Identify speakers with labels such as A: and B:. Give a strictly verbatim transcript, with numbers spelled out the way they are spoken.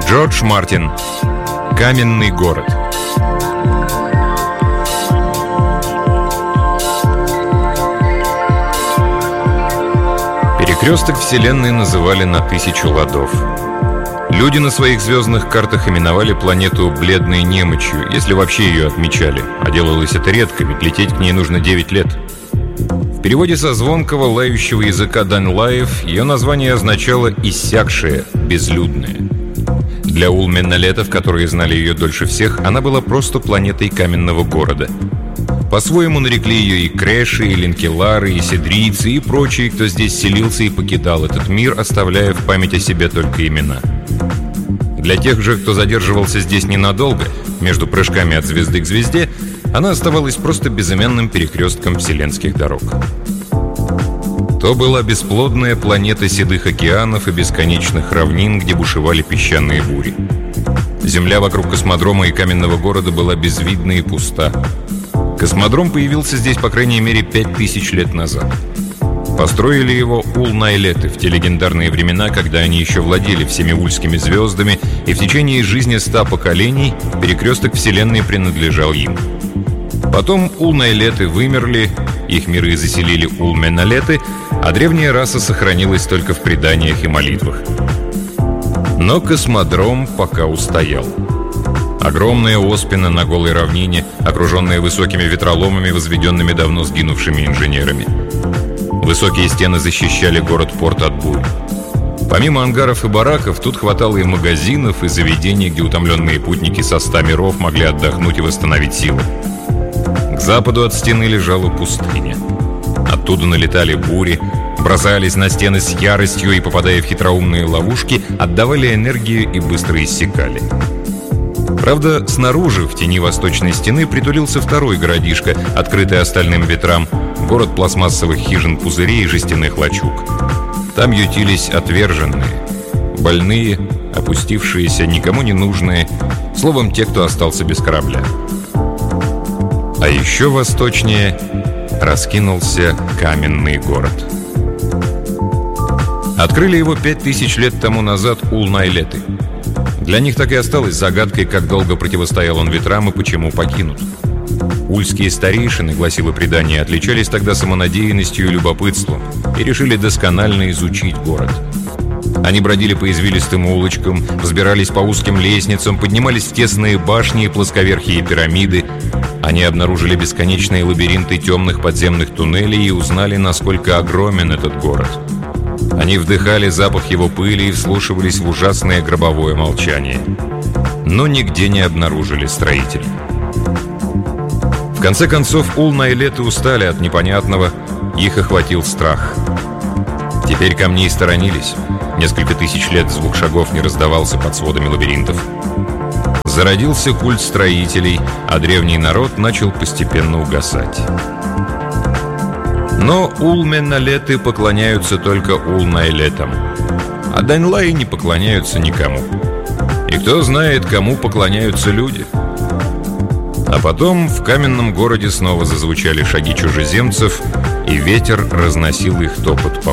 A: Джордж Мартин. Каменный город. Перекресток Вселенной называли на тысячу ладов. Люди на своих звездных картах именовали планету бледной немочью, если вообще ее отмечали. А делалось это редко, ведь лететь к ней нужно девять лет. В переводе со звонкого, лающего языка данлаев ее название означало «иссякшее», «безлюдное». Для улменналетов, которые знали ее дольше всех, она была просто планетой каменного города. По-своему нарекли ее и крэши, и линкелары, и седрийцы, и прочие, кто здесь селился и покидал этот мир, оставляя в память о себе только имена. Для тех же, кто задерживался здесь ненадолго, между прыжками от звезды к звезде, она оставалась просто безымянным перекрестком вселенских дорог. То была бесплодная планета седых океанов и бесконечных равнин, где бушевали песчаные бури. Земля вокруг космодрома и каменного города была безвидна и пуста. Космодром появился здесь, по крайней мере, пять тысяч лет назад. Построили его улнайлеты в те легендарные времена, когда они еще владели всеми ульскими звездами, и в течение жизни ста поколений перекресток Вселенной принадлежал им. Потом улнайлеты вымерли, их миры заселили улменналеты, а древняя раса сохранилась только в преданиях и молитвах. Но космодром пока устоял. Огромная оспина на голой равнине, окруженная высокими ветроломами, возведенными давно сгинувшими инженерами. Высокие стены защищали город-порт от бурь. Помимо ангаров и бараков, тут хватало и магазинов, и заведений, где утомленные путники со ста миров могли отдохнуть и восстановить силы. К западу от стены лежала пустыня. Оттуда налетали бури, бросались на стены с яростью и, попадая в хитроумные ловушки, отдавали энергию и быстро иссякали. Правда, снаружи, в тени восточной стены, притулился второй городишко, открытый остальным ветрам, город пластмассовых хижин-пузырей и жестяных лачуг. Там ютились отверженные, больные, опустившиеся, никому не нужные, словом, те, кто остался без корабля. А еще восточнее раскинулся каменный город. Открыли его пять тысяч лет тому назад улнайлеты. Для них так и осталось загадкой, как долго противостоял он ветрам и почему покинут. Ульские старейшины, гласило предание, отличались тогда самонадеянностью и любопытством и решили досконально изучить город. Они бродили по извилистым улочкам, взбирались по узким лестницам, поднимались в тесные башни и плосковерхие пирамиды. Они обнаружили бесконечные лабиринты темных подземных туннелей и узнали, насколько огромен этот город. Они вдыхали запах его пыли и вслушивались в ужасное гробовое молчание. Но нигде не обнаружили строителей. В конце концов, улнайлеты устали от непонятного, их охватил страх. Теперь камней сторонились. Несколько тысяч лет звук шагов не раздавался под сводами лабиринтов. Зародился культ строителей, а древний народ начал постепенно угасать. Но улменналеты поклоняются только улнайлетам, а данлаи не поклоняются никому. И кто знает, кому поклоняются люди. А потом в каменном городе снова зазвучали шаги чужеземцев, и ветер разносил их топот по